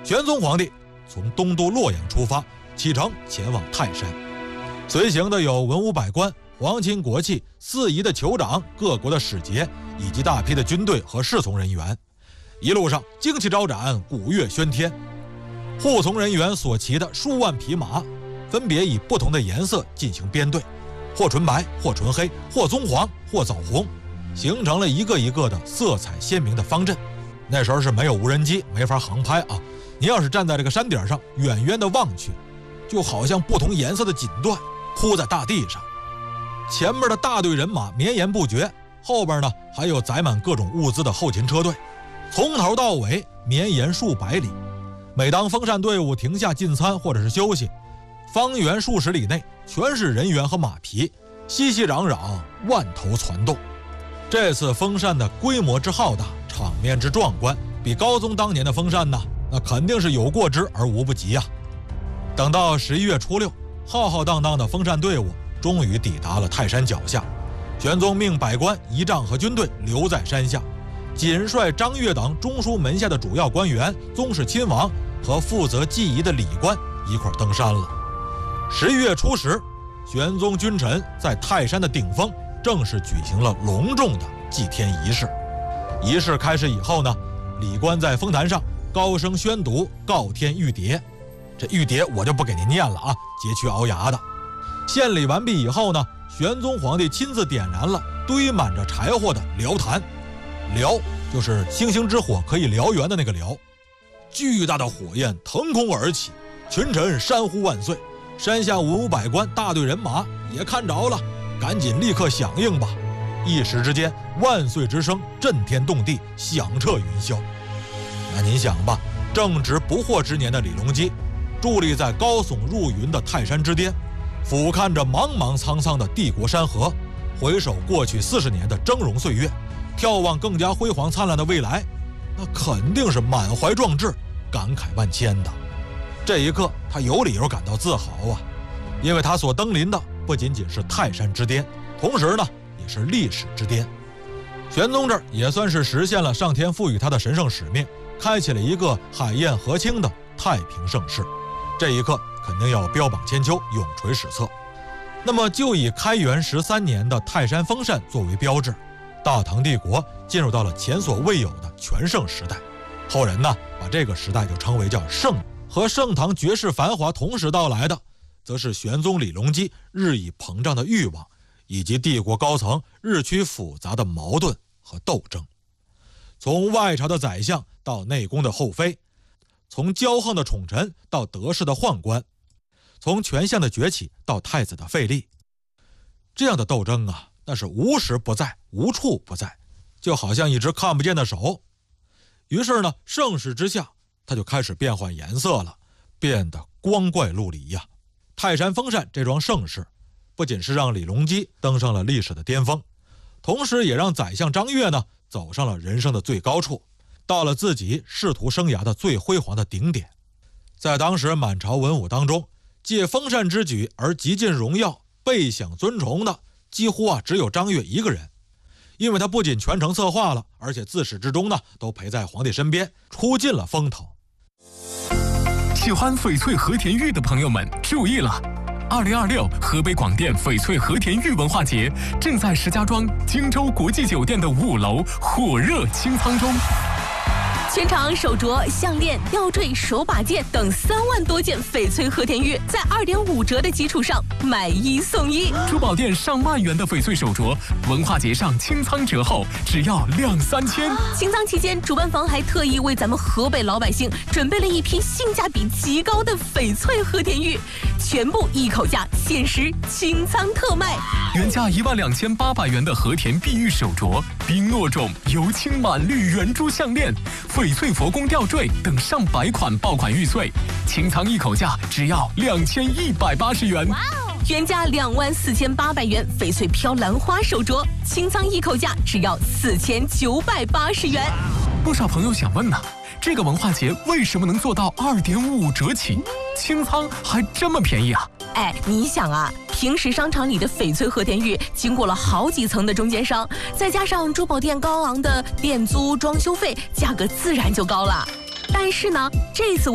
玄宗皇帝从东都洛阳出发，启程前往泰山。随行的有文武百官、皇亲国戚、四夷的酋长、各国的使节，以及大批的军队和侍从人员。一路上旌旗招展，鼓乐喧天，护从人员所骑的数万匹马，分别以不同的颜色进行编队，或纯白，或纯黑，或棕黄，或枣红，形成了一个一个的色彩鲜明的方阵。那时候是没有无人机，没法航拍啊！你要是站在这个山顶上，远远的望去，就好像不同颜色的锦缎铺在大地上。前面的大队人马绵延不绝，后边呢还有载满各种物资的后勤车队，从头到尾绵延数百里。每当风扇队伍停下进餐或者是休息，方圆数十里内全是人员和马匹，熙熙攘攘，万头攒动。这次风扇的规模之浩大，场面之壮观，比高宗当年的风扇呢，那肯定是有过之而无不及呀。等到11月初6，浩浩荡荡的风扇队伍终于抵达了泰山脚下。玄宗命百官、仪仗和军队留在山下，仅率张悦等中书门下的主要官员、宗室亲王和负责祭仪的礼官一块登山了。11月初10，玄宗君臣在泰山的顶峰正式举行了隆重的祭天仪式。仪式开始以后呢，礼官在峰坛上高声宣读告天玉牒。这玉牒我就不给您念了啊，佶屈熬牙的。献礼完毕以后呢，玄宗皇帝亲自点燃了堆满着柴火的燎坛。燎就是星星之火可以燎原的那个燎。巨大的火焰腾空而起，群臣山呼万岁。山下文武百官、大队人马也看着了，赶紧立刻响应吧。一时之间，万岁之声震天动地，响彻云霄。那您想吧，正值不惑之年的李隆基，伫立在高耸入云的泰山之巅，俯瞰着茫茫苍苍的帝国山河，回首过去40年的峥嵘岁月，眺望更加辉煌灿烂的未来，那肯定是满怀壮志，感慨万千的。这一刻，他有理由感到自豪啊，因为他所登临的不仅仅是泰山之巅，同时呢，也是历史之巅。玄宗这儿也算是实现了上天赋予他的神圣使命，开启了一个海晏河清的太平盛世。这一刻肯定要标榜千秋，永垂史册。那么就以开元13年的泰山风扇作为标志，大唐帝国进入到了前所未有的全盛时代。后人呢，把这个时代就称为叫盛。和盛唐绝世繁华同时到来的，则是玄宗李隆基日益膨胀的欲望，以及帝国高层日趋复杂的矛盾和斗争。从外朝的宰相到内宫的后妃，从骄横的宠臣到得势的宦官，从权相的崛起到太子的废立，这样的斗争啊，那是无时不在，无处不在，就好像一只看不见的手。于是呢，盛世之下，它就开始变换颜色了，变得光怪陆离呀。泰山风扇这桩盛事，不仅是让李隆基登上了历史的巅峰，同时也让宰相张悦呢走上了人生的最高处，到了自己仕途生涯的最辉煌的顶点。在当时满朝文武当中，借风扇之举而极尽荣耀、倍享尊崇的，几乎只有张悦一个人。因为他不仅全程策划了，而且自始至终呢都陪在皇帝身边，出尽了风头。 喜欢翡翠和田玉的朋友们注意了，2026河北广电翡翠和田玉文化节正在石家庄荆州国际酒店的5楼火热清仓中。 全场手镯、项链、吊坠、手把件等3万多件翡翠和田玉，在2.5折的基础上买1送1。 珠宝店上万元的翡翠手镯，文化节上清仓折后只要2、3千。 清仓期间，主办方还特意为咱们河北老百姓准备了一批性价比极高的翡翠和田玉，全部一口价，限时清仓特卖。 原价12800元的和田碧玉手镯、冰糯种油青满绿圆珠项链、翡翠佛宫吊坠等上百款爆款玉碎，清仓一口价只要2180元。 原价24800元翡翠飘兰花手镯，清仓一口价只要4980元。 不少朋友想问呢，这个文化节为什么能做到2.5折起，清仓还这么便宜啊？ 你想啊，平时商场里的翡翠和田玉经过了好几层的中间商，再加上珠宝店高昂的店租、装修费，价格自然就高了。但是呢，这次